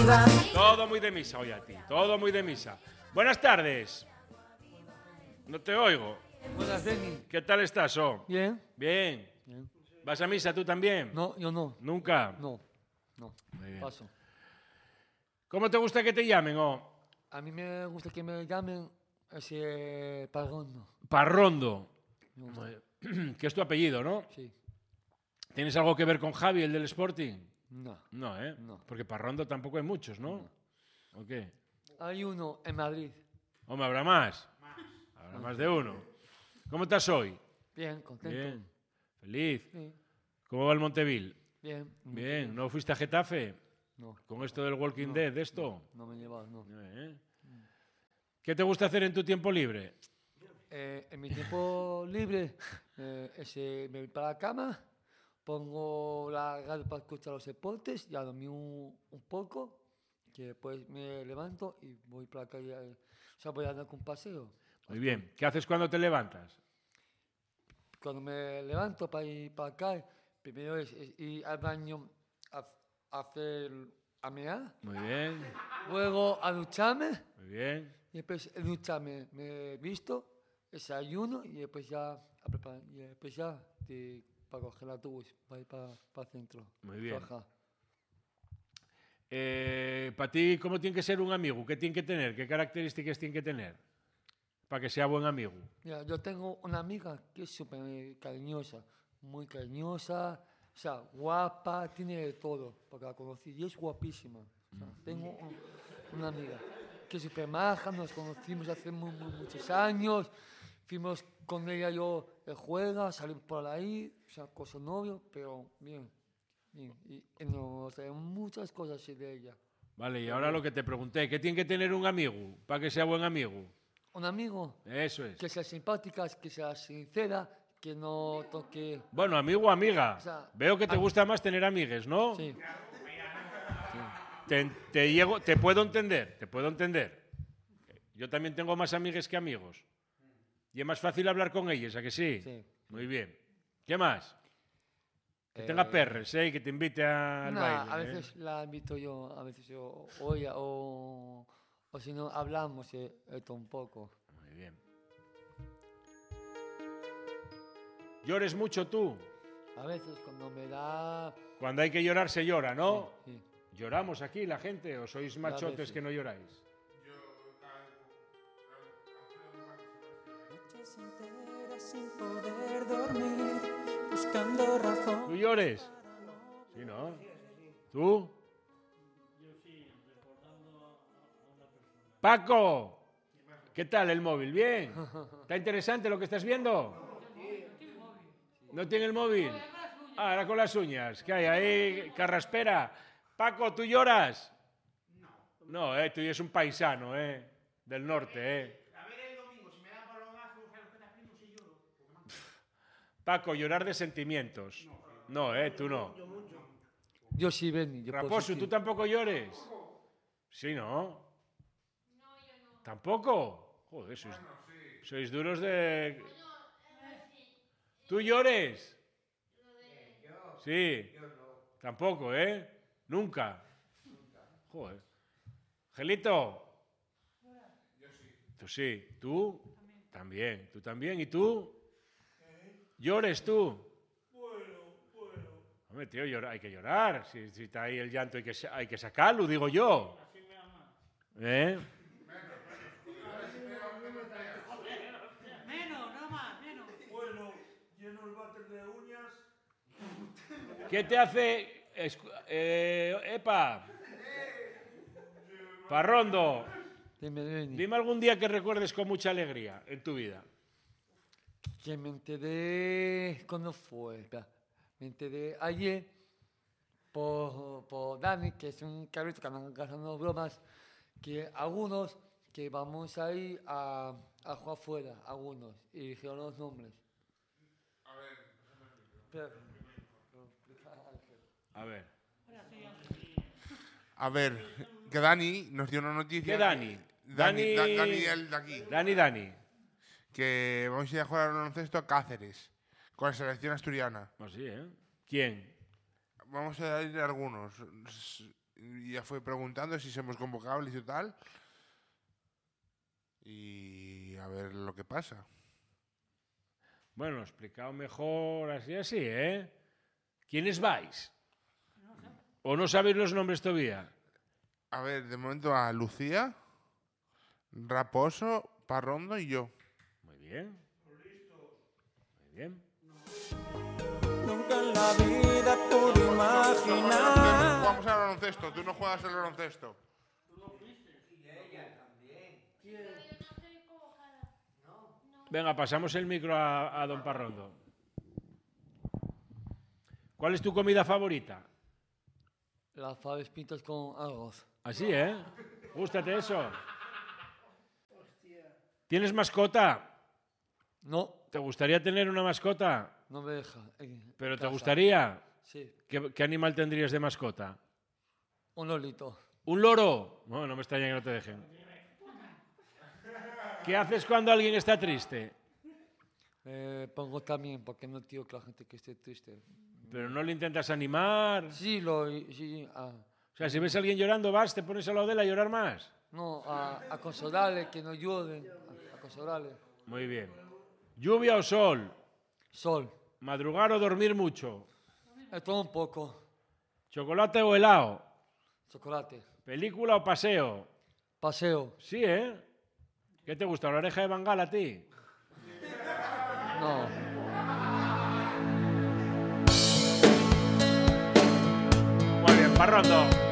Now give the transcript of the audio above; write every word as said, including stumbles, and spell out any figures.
arriba. Todo muy de misa hoy a ti, todo muy de misa. Buenas tardes. No te oigo. Buenas, Denny. ¿Qué tal estás, oh? Bien. Bien. Bien. ¿Vas a misa tú también? No, yo no. ¿Nunca? No, no. Muy bien. Paso. ¿Cómo te gusta que te llamen, oh? A mí me gusta que me llamen ese Parrondo. Parrondo. Me gusta. Que es tu apellido, ¿no? Sí. ¿Tienes algo que ver con Javi, el del Sporting? No. No, ¿eh? No. Porque Parrondo tampoco hay muchos, ¿no? ¿O qué? Hay uno en Madrid. Hombre, ¿habrá más? Habrá más de uno. ¿Cómo estás hoy? Bien, contento. Bien. ¿Feliz? Sí. ¿Cómo va el Montevil? Bien. Bien. ¿No fuiste a Getafe? No. ¿Con esto del Walking No, Dead, de esto? No me llevas, no. ¿Eh? ¿Qué te gusta hacer en tu tiempo libre? Eh, en mi tiempo libre, eh, ese, me voy para la cama, pongo la radio para escuchar los deportes, ya dormí un, un poco, que después me levanto y voy para la calle, eh, o sea, voy a dar un paseo. Muy bien. ¿Qué haces cuando te levantas? Cuando me levanto para ir para acá, primero es, es ir al baño a, a hacer, a mear, Muy bien. luego a ducharme, Muy bien. y después de ducharme me visto, desayuno y después ya, a preparar, y después ya te, para coger el autobús, para ir para, para el centro. Muy bien. Trabajar. Eh, para ti, ¿cómo tiene que ser un amigo? ¿Qué tiene que tener? ¿Qué características tiene que tener para que sea buen amigo? Mira, yo tengo una amiga que es súper cariñosa, muy cariñosa, o sea, guapa, tiene de todo, porque la conocí y es guapísima. O sea, tengo un- una amiga que es súper maja, nos conocimos hace muy, muy, muchos años, fuimos con ella yo de juega, salimos por ahí, o sea, cosa novio, pero bien, bien, y, y nos sabemos muchas cosas así de ella. Vale, y ahora lo que te pregunté, ¿qué tiene que tener un amigo para que sea buen amigo? Un amigo Eso es. que sea simpática, que sea sincera, que no toque... Bueno, amigo o amiga. O sea, Veo que te a- gusta más tener amigues, ¿no? Sí. Te, te llego, te puedo entender, te puedo entender. Yo también tengo más amigues que amigos. Y es más fácil hablar con ellos, ¿a que sí? Sí. Muy bien. ¿Qué más? Que Eh, tenga perres, ¿eh? Y que te invite al Nah, baile. a ¿eh? veces la invito yo, a veces yo, o ella, o, o si no, hablamos eh, esto un poco. Muy bien. ¿Llores mucho tú? A veces cuando me da... Cuando hay que llorar se llora, ¿no? Sí, sí. ¿Lloramos aquí la gente o sois machotes veces. que no lloráis? Noches enteras sin poder dormir, buscando razón. ¿Tú llores? Sí, ¿no? ¿Tú? Paco, ¿qué tal el móvil? ¿Bien? ¿Está interesante lo que estás viendo? ¿No tiene el móvil? Ah, ahora con las uñas. ¿Qué hay ahí? Carraspera. Paco, ¿tú lloras? No. No, eh, tú eres un paisano, eh, del norte, eh. A ver el domingo, si me dan balonazos a los que te primo si lloro. Paco, llorar de sentimientos. No, eh, tú no. Yo sí, Benny. Yo puedo Raposo, sentir. ¿tú tampoco llores? Sí, ¿no? ¿Tampoco? Joder, sois, sois duros de... ¿Tú llores? Sí. Tampoco, ¿eh? Nunca. Joder. Gelito. Tú sí. ¿Tú? También. ¿Tú también? ¿Y tú? ¿Llores tú? Hombre, tío, llora- hay que llorar. Si, si está ahí el llanto hay que, sa- hay que sacarlo, digo yo. ¿Eh? Menos, no más, menos. Bueno, lleno el váter de uñas. ¿Qué te hace... escu- eh, epa. Parrondo. Dime, Benny. Dime algún día que recuerdes con mucha alegría en tu vida. Que me enteré... ¿Cuándo fue? Espera. Me enteré ayer por, por Dani, que es un cabrito que andan gastando bromas, que algunos que vamos a ir a, a jugar fuera, algunos, y dijeron los nombres. A ver, Espera. A ver. a ver, que Dani nos dio una noticia. ¿Qué Dani? Dani, Dani- Da- Dani el de aquí. Dani, Dani. Que vamos a ir a jugar al baloncesto a Cáceres, con la selección asturiana. Pues sí, ¿eh? ¿Quién? Vamos a ir algunos. y ya fue preguntando si somos convocables y tal. Y a ver lo que pasa. Bueno, explicado mejor así, así, ¿eh? ¿Quiénes vais? ¿O no sabéis los nombres todavía? A ver, de momento a Lucía, Raposo, Parrondo y yo. Muy bien. Muy bien. Nunca en la vida pude imaginar. Vamos al baloncesto, tú no juegas al baloncesto. Venga, pasamos el micro a, a don Parrondo. ¿Cuál es tu comida favorita? Las faves pintas con arroz. Así, ¿eh? ¿Gústate eso? ¿Tienes mascota? No, ¿Te gustaría tener una mascota? no me deja. en ¿Pero te casa. gustaría? Sí, ¿Qué, qué animal tendrías de mascota? un lolito. ¿Un loro? No, no me extraña que no te dejen. ¿Qué haces cuando alguien está triste? Eh, pongo también, porque no quiero que la gente que esté triste. Pero no le intentas animar. Sí, lo, sí, ah, O sea, si ves a alguien llorando, vas, te pones al lado de él a llorar más. no, a, a consolarle, que no lloren, a, a consolarle. Muy bien. ¿Lluvia o sol? Sol, ¿Madrugar o dormir mucho? eh, todo un poco. ¿Chocolate o helado? Chocolate, ¿Película o paseo? paseo, Sí, ¿eh? ¿Qué te gusta, la oreja de Bangal a ti? no. Muy bien, Parrondo.